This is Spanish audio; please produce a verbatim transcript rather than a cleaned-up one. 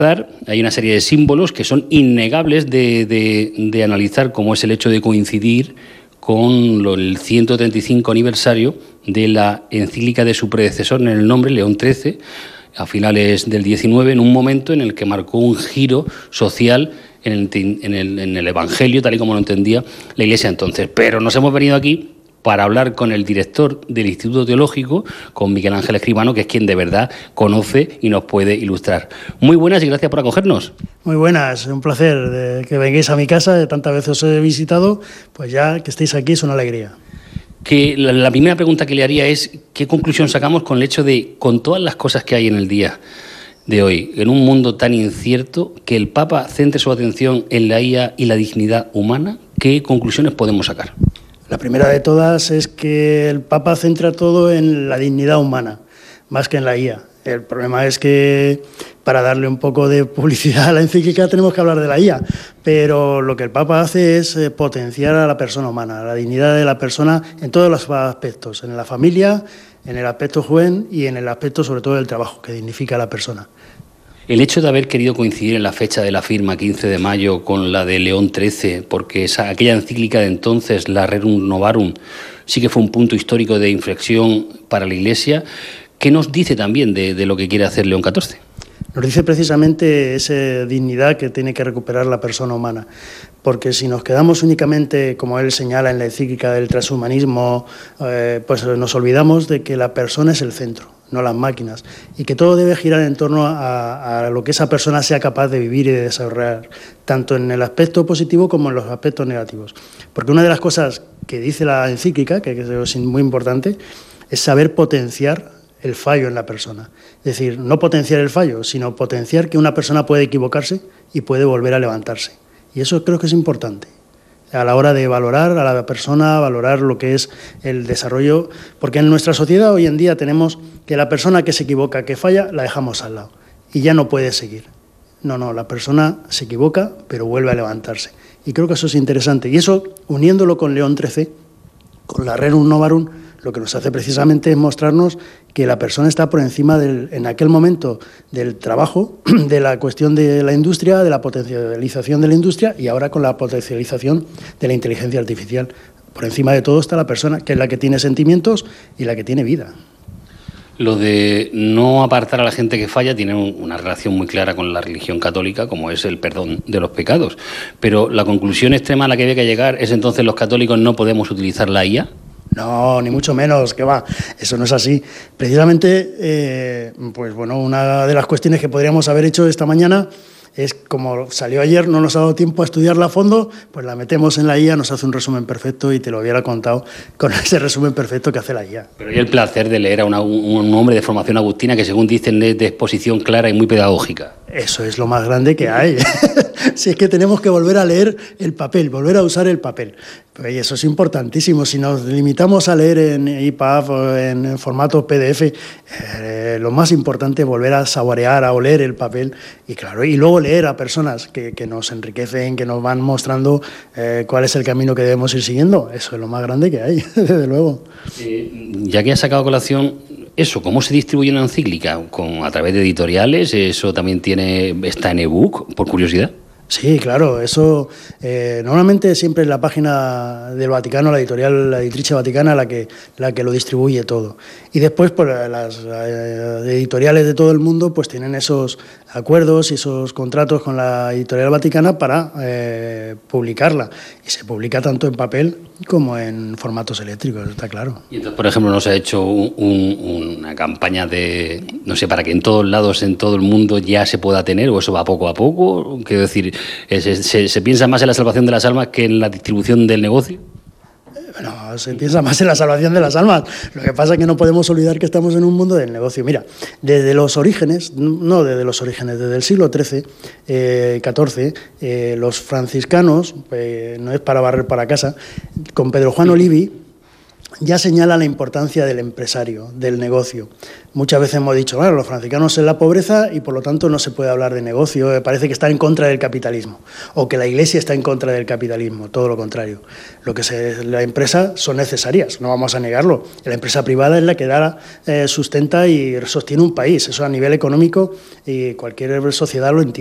Hay una serie de símbolos que son innegables de, de, de analizar, como es el hecho de coincidir con lo, el ciento treinta y cinco aniversario de la encíclica de su predecesor en el nombre, León trece, a finales del diecinueve, en un momento en el que marcó un giro social en el, en el, en el Evangelio, tal y como lo entendía la Iglesia entonces. Pero nos hemos venido aquí para hablar con el director del Instituto Teológico, con Miguel Ángel Escribano, que es quien de verdad conoce y nos puede ilustrar. Muy buenas y gracias por acogernos. Muy buenas, un placer de que vengáis a mi casa, de tantas veces os he visitado, pues ya que estéis aquí es una alegría. Que la, la primera pregunta que le haría es, ¿qué conclusión sacamos con el hecho de, con todas las cosas que hay en el día de hoy, en un mundo tan incierto, que el Papa centre su atención en la I A y la dignidad humana? ¿Qué conclusiones podemos sacar? La primera de todas es que el Papa centra todo en la dignidad humana, más que en la I A. El problema es que para darle un poco de publicidad a la encíclica tenemos que hablar de la I A, pero lo que el Papa hace es potenciar a la persona humana, la dignidad de la persona en todos los aspectos, en la familia, en el aspecto joven y en el aspecto sobre todo del trabajo, que dignifica a la persona. El hecho de haber querido coincidir en la fecha de la firma, quince de mayo, con la de León trece, porque esa, aquella encíclica de entonces, la Rerum Novarum, sí que fue un punto histórico de inflexión para la Iglesia, ¿qué nos dice también de, de lo que quiere hacer León catorce? Nos dice precisamente esa dignidad que tiene que recuperar la persona humana, porque si nos quedamos únicamente, como él señala en la encíclica del transhumanismo, eh, pues nos olvidamos de que la persona es el centro, no las máquinas, y que todo debe girar en torno a, a lo que esa persona sea capaz de vivir y de desarrollar, tanto en el aspecto positivo como en los aspectos negativos. Porque una de las cosas que dice la encíclica, que es muy importante, es saber potenciar el fallo en la persona. Es decir, no potenciar el fallo, sino potenciar que una persona puede equivocarse y puede volver a levantarse. Y eso creo que es importante a la hora de valorar a la persona, valorar lo que es el desarrollo, porque en nuestra sociedad hoy en día tenemos que la persona que se equivoca, que falla, la dejamos al lado y ya no puede seguir. No, no, la persona se equivoca, pero vuelve a levantarse. Y creo que eso es interesante. Y eso, uniéndolo con León trece, con la Rerum Novarum, lo que nos hace precisamente es mostrarnos que la persona está por encima, del, en aquel momento, del trabajo, de la cuestión de la industria, de la potencialización de la industria y ahora con la potencialización de la inteligencia artificial. Por encima de todo está la persona, que es la que tiene sentimientos y la que tiene vida. Lo de no apartar a la gente que falla tiene una relación muy clara con la religión católica, como es el perdón de los pecados. Pero la conclusión extrema a la que había que llegar es entonces los católicos no podemos utilizar la I A. No, ni mucho menos, que va, eso no es así. Precisamente, eh, pues bueno, una de las cuestiones que podríamos haber hecho esta mañana es, como salió ayer, no nos ha dado tiempo a estudiarla a fondo, pues la metemos en la I A, nos hace un resumen perfecto y te lo hubiera contado con ese resumen perfecto que hace la I A. Pero hay el placer de leer a una, un hombre de formación agustina que, según dicen, es de exposición clara y muy pedagógica. Eso es lo más grande que hay. Si es que tenemos que volver a leer el papel, volver a usar el papel. Pues eso es importantísimo. Si nos limitamos a leer en I P A F o en formato P D F, eh, lo más importante es volver a saborear, a oler el papel y claro, y luego leer a personas que, que nos enriquecen, que nos van mostrando eh, cuál es el camino que debemos ir siguiendo. Eso es lo más grande que hay, desde luego. Eh, ya que has sacado a colación eso, ¿cómo se distribuye una encíclica? ¿Con, a través de editoriales? ¿Eso también tiene está en ebook, por curiosidad? Sí, claro, eso eh, normalmente siempre es la página del Vaticano, la editorial, la editrice vaticana, la que, la que lo distribuye todo. Y después, pues las eh, editoriales de todo el mundo pues tienen esos acuerdos y esos contratos con la editorial vaticana para eh, publicarla. Y se publica tanto en papel como en formatos eléctricos, está claro. Y entonces, por ejemplo, ¿no se ha hecho un, un, una campaña de, no sé, para que en todos lados, en todo el mundo ya se pueda tener, o eso va poco a poco? Quiero decir, ¿se, se, se piensa más en la salvación de las almas que en la distribución del negocio? Bueno, se piensa más en la salvación de las almas. Lo que pasa es que no podemos olvidar que estamos en un mundo del negocio. Mira, desde los orígenes, no desde los orígenes, desde el siglo trece, eh, catorce, eh, los franciscanos, eh, no es para barrer para casa, con Pedro Juan Olivi, ya señala la importancia del empresario, del negocio. Muchas veces hemos dicho, bueno, los franciscanos en la pobreza y por lo tanto no se puede hablar de negocio, parece que está en contra del capitalismo o que la Iglesia está en contra del capitalismo, todo lo contrario. Lo que se, la empresa son necesarias, no vamos a negarlo. La empresa privada es la que da, eh, sustenta y sostiene un país, eso a nivel económico y cualquier sociedad lo entiende.